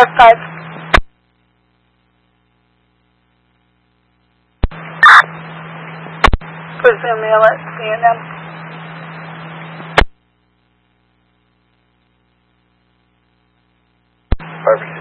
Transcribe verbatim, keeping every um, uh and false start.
five. Presume mail at C and M. Perfect.